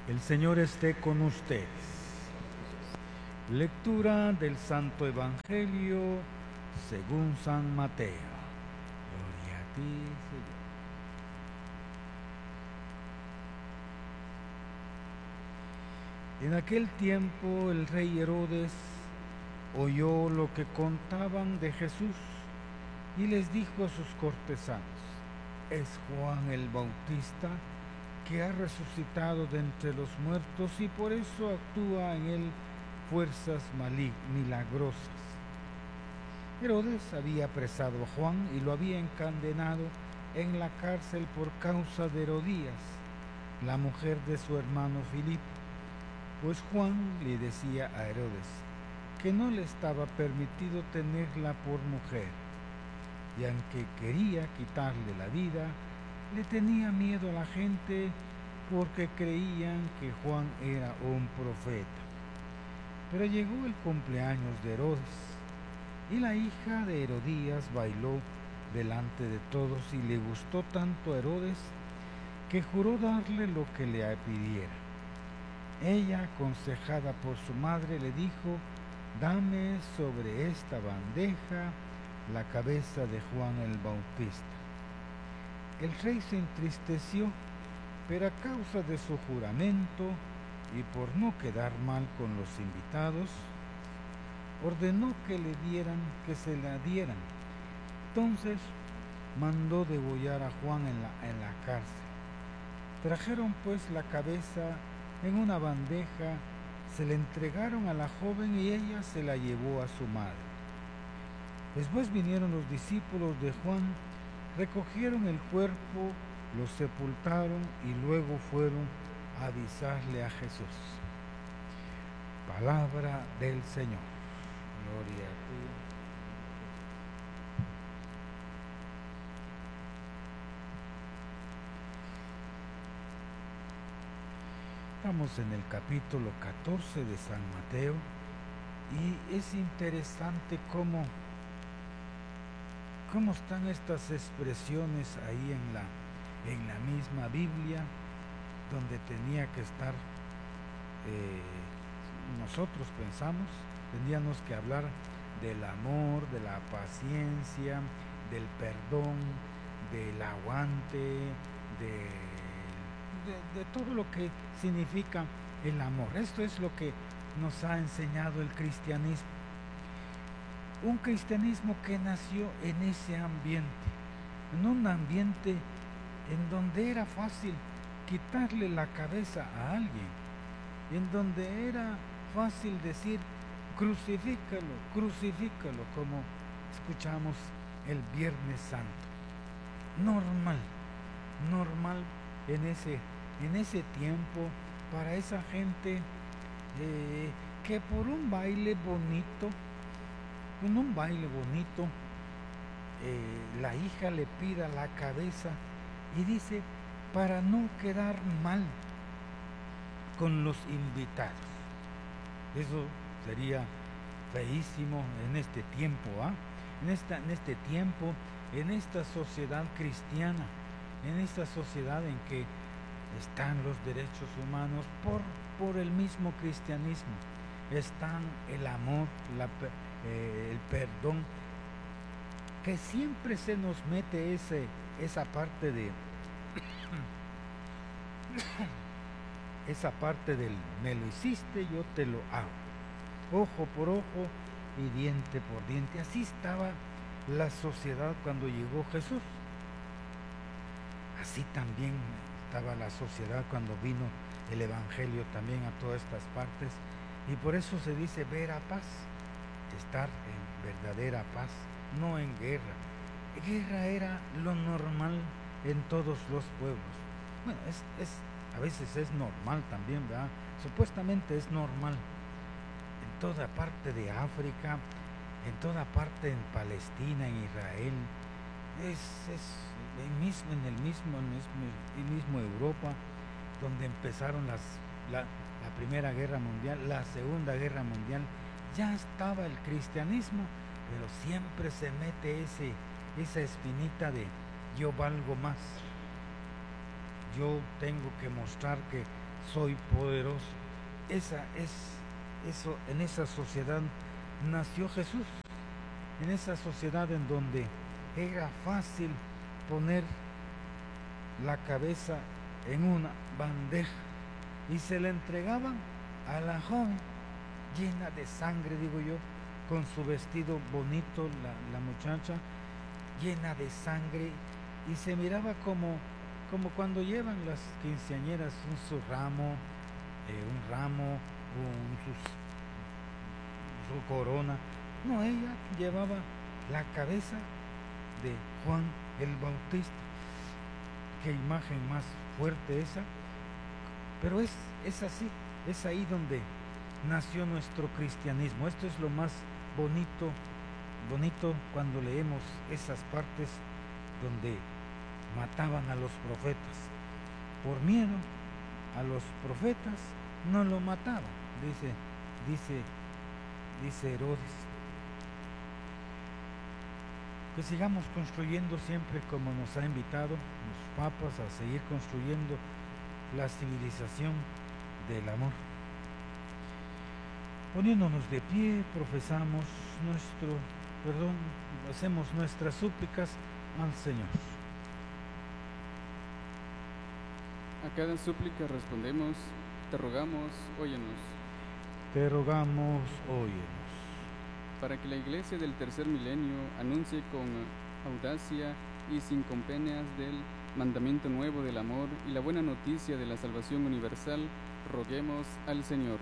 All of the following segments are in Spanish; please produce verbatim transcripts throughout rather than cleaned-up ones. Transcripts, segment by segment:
El Señor esté con ustedes. Lectura del Santo Evangelio según San Mateo. Gloria a ti, Señor. En aquel tiempo el rey Herodes oyó lo que contaban de Jesús y les dijo a sus cortesanos: es Juan el Bautista que ha resucitado de entre los muertos y por eso actúa en él fuerzas milagrosas. Herodes había apresado a Juan y lo había encadenado en la cárcel por causa de Herodías, la mujer de su hermano Filipo, pues Juan le decía a Herodes que no le estaba permitido tenerla por mujer, y aunque quería quitarle la vida, le tenía miedo a la gente porque creían que Juan era un profeta. Pero llegó el cumpleaños de Herodes y la hija de Herodías bailó delante de todos y le gustó tanto a Herodes que juró darle lo que le pidiera. Ella, aconsejada por su madre, le dijo: dame sobre esta bandeja la cabeza de Juan el Bautista. El rey se entristeció, pero a causa de su juramento y por no quedar mal con los invitados, ordenó que le dieran, que se la dieran. Entonces mandó degollar a Juan en la, en la cárcel. Trajeron pues la cabeza en una bandeja, se la entregaron a la joven y ella se la llevó a su madre. Después vinieron los discípulos de Juan, recogieron el cuerpo, lo sepultaron y luego fueron a avisarle a Jesús. Palabra del Señor. Gloria a ti. Estamos en el capítulo catorce de San Mateo y es interesante cómo cómo están estas expresiones ahí en la, en la misma Biblia, donde tenía que estar, eh, nosotros pensamos, tendríamos que hablar del amor, de la paciencia, del perdón, del aguante, de, de, de todo lo que significa el amor. Esto es lo que nos ha enseñado el cristianismo. Un cristianismo que nació en ese ambiente, en un ambiente en donde era fácil quitarle la cabeza a alguien, en donde era fácil decir crucifícalo, crucifícalo, como escuchamos el Viernes Santo. Normal, normal en ese, en ese tiempo para esa gente eh, que por un baile bonito, con un baile bonito, eh, la hija le pida la cabeza y dice, para no quedar mal con los invitados. Eso sería feísimo en este tiempo, ¿ah? En, esta, en este tiempo, en esta sociedad cristiana, en esta sociedad en que están los derechos humanos por, por el mismo cristianismo, están el amor, la Eh, el perdón, que siempre se nos mete ese, esa parte de esa parte del me lo hiciste, yo te lo hago, ojo por ojo y diente por diente. Así estaba la sociedad cuando llegó Jesús. Así también estaba la sociedad cuando vino el Evangelio también a todas estas partes, y por eso se dice ver a paz, estar en verdadera paz, no en guerra. Guerra era lo normal en todos los pueblos. Bueno, es, es, a veces es normal también, ¿verdad? Supuestamente es normal. En toda parte de África, en toda parte en Palestina, en Israel, es, es en, mismo, en el mismo, en el mismo, el mismo Europa, donde empezaron las, la, la Primera Guerra Mundial, la Segunda Guerra Mundial. Ya estaba el cristianismo, pero siempre se mete ese, esa espinita de yo valgo más, yo tengo que mostrar que soy poderoso. Esa es, eso, en esa sociedad nació Jesús, en esa sociedad en donde era fácil poner la cabeza en una bandeja y se le entregaban a la joven llena de sangre, digo yo, con su vestido bonito, la, la muchacha llena de sangre, y se miraba como, como cuando llevan las quinceañeras un su ramo, eh, un ramo, un, sus, su corona. No, ella llevaba la cabeza de Juan el Bautista. Qué imagen más fuerte esa. Pero es, es así, es ahí donde nació nuestro cristianismo. Esto es lo más bonito, bonito cuando leemos esas partes donde mataban a los profetas. Por miedo a los profetas no lo mataban, dice, dice, dice Herodes. Que sigamos construyendo siempre como nos ha invitado los papas a seguir construyendo la civilización del amor. Poniéndonos de pie, profesamos nuestro perdón, hacemos nuestras súplicas al Señor. A cada súplica respondemos, te rogamos, óyenos. Te rogamos, óyenos. Para que la Iglesia del tercer milenio anuncie con audacia y sin compeneas del mandamiento nuevo del amor y la buena noticia de la salvación universal, roguemos al Señor.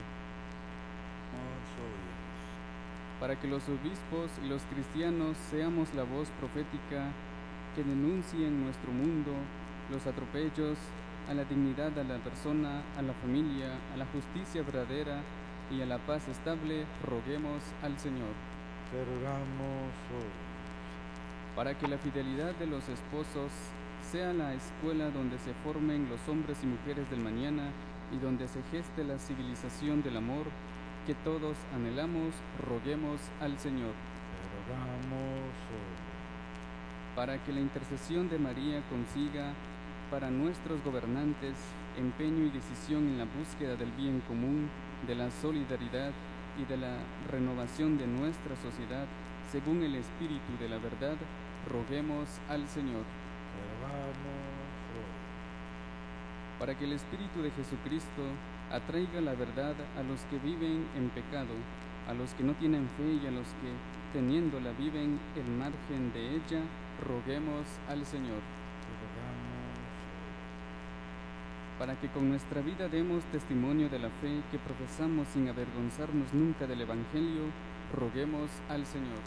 Para que los obispos y los cristianos seamos la voz profética que denuncie en nuestro mundo los atropellos a la dignidad de la persona, a la familia, a la justicia verdadera y a la paz estable, roguemos al Señor. Te rogamos hoy. Para que la fidelidad de los esposos sea la escuela donde se formen los hombres y mujeres del mañana y donde se geste la civilización del amor que todos anhelamos, roguemos al Señor. Te rogamos hoy. Para que la intercesión de María consiga para nuestros gobernantes empeño y decisión en la búsqueda del bien común, de la solidaridad y de la renovación de nuestra sociedad, según el espíritu de la verdad, roguemos al Señor. Te rogamos hoy. Para que el Espíritu de Jesucristo atraiga la verdad a los que viven en pecado, a los que no tienen fe y a los que, teniéndola, viven en margen de ella, roguemos al Señor. Te rogamos hoy. Para que con nuestra vida demos testimonio de la fe que profesamos sin avergonzarnos nunca del Evangelio, roguemos al Señor.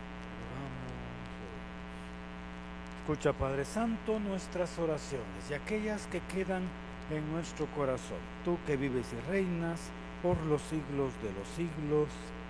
Escucha, Padre Santo, nuestras oraciones y aquellas que quedan en nuestro corazón. Tú que vives y reinas por los siglos de los siglos.